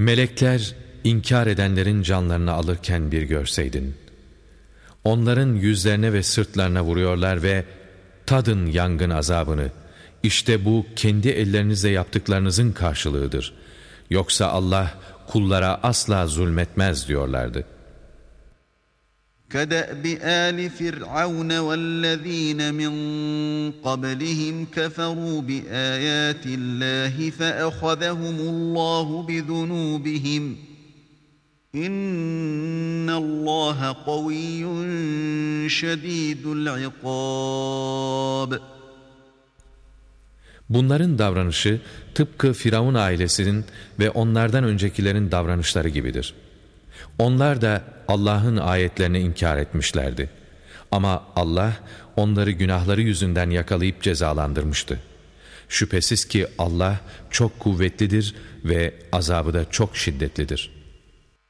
Melekler inkar edenlerin canlarını alırken bir görseydin. Onların yüzlerine ve sırtlarına vuruyorlar ve tadın yangın azabını. İşte bu kendi ellerinizle yaptıklarınızın karşılığıdır. Yoksa Allah kullara asla zulmetmez diyorlardı. كَدَأْبِ آلِ فِرْعَوْنَ وَالَّذ۪ينَ مِنْ قَبْلِهِمْ كَفَرُوا بِآيَاتِ اللّٰهِ فَأَخَذَهُمُ اللّٰهُ بِذُنُوبِهِمْ اِنَّ اللّٰهَ قَوِيٌّ شَد۪يدُ الْعِقَابِ. Bunların davranışı tıpkı Firavun ailesinin ve onlardan öncekilerin davranışları gibidir. Onlar da Allah'ın ayetlerini inkar etmişlerdi. Ama Allah onları günahları yüzünden yakalayıp cezalandırmıştı. Şüphesiz ki Allah çok kuvvetlidir ve azabı da çok şiddetlidir.